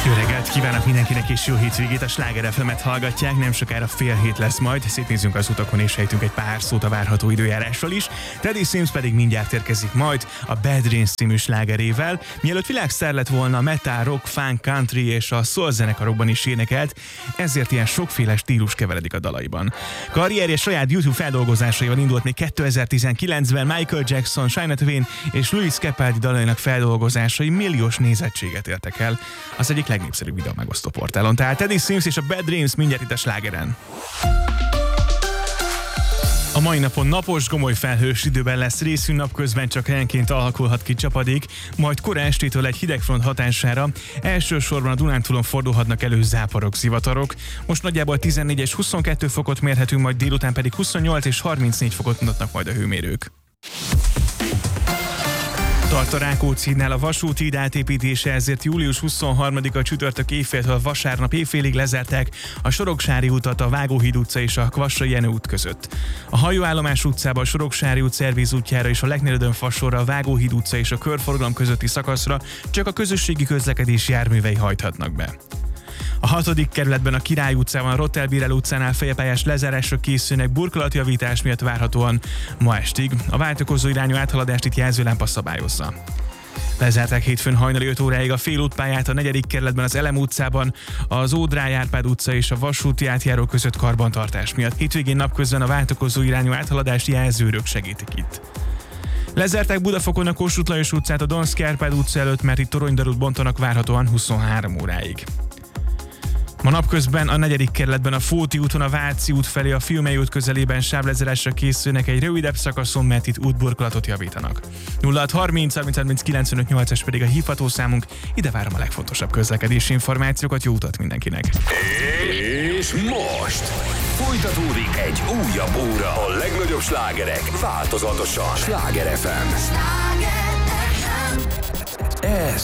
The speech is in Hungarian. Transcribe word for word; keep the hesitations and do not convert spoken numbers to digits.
Jó reggelt kívánok mindenkinek és jó hétvégét, a Sláger ef emet hallgatják, nem sokára fél hét lesz majd, szétnézzünk az utakon és sejtünk egy pár szót a várható időjárásról is. Teddy Swims pedig mindjárt érkezik majd a Bad Dreams című slágerével. Mielőtt világsztár lett volna, metal, rock, funk, country és a soul zenekarokban is énekelt, ezért ilyen sokféle stílus keveredik a dalaiban. Karrierje saját YouTube feldolgozásaival indult még kétezer-tizenkilencben, Michael Jackson, Shania Twain és Louis Capaldi dalainak feldolgozásai milliós nézettséget értek el az egyik legnépszerűbb videó megosztó portálon. Tehát Teddy Swims és a Bad Dreams mindjárt itt a slágeren. A mai napon napos, gomoly felhős időben lesz részünk, napközben csak helyenként alakulhat ki csapadék, majd kora estétől egy hidegfront hatására elsősorban a Dunántúlon fordulhatnak elő záporok, zivatarok. Most nagyjából tizennégy és huszonkettő fokot mérhetünk, majd délután pedig huszonnyolc és harmincnégy fokot mutatnak majd a hőmérők. Tart a Rákóczi-hídnál a vasúti híd átépítése, ezért július huszonharmadika csütörtök éjféltől vasárnap éjfélig lezárták a Soroksári utat a Vágóhíd utca és a Kvassai Jenő út között. A Hajóállomás utcába, a Soroksári út Szervíz útjára és a Leknerödön Fassorra, a Vágóhíd utca és a Körforgalom közötti szakaszra csak a közösségi közlekedési járművei hajthatnak be. A hatodik kerületben a Király utcában, a Rottelbirel utcánál fejepályás lezárásra készülnek burkolatjavítás miatt várhatóan ma estig. A váltakozó irányú áthaladást itt jelzőlámpa szabályozza. Lezárták hétfőn hajnali öt óráig a félútpályát a negyedik kerületben, az Elem utcában, az Ódráj Árpád utca és a vasúti átjáró között karbantartás miatt. Hétvégén napközben a váltakozó irányú áthaladást jelzőrök segítik itt. Lezárták Budafokon a Kossuth Lajos utcát a Donszky Árpád utca előtt, mert itt toronydarút bontanak várhatóan huszonhárom óráig. Ma napközben a negyedik kerületben a Fóti úton a Váci út felé a Fiumei út közelében sávlezárásra készülnek egy rövidebb szakaszon, mert itt útburkolatot javítanak. nulla hat harminc harminc harminc kilencvenöt nyolcas pedig a hívható számunk, ide várom a legfontosabb közlekedési információkat, jó utat mindenkinek! És most folytatódik egy újabb óra, a legnagyobb slágerek változatosan. Sláger ef em. Ez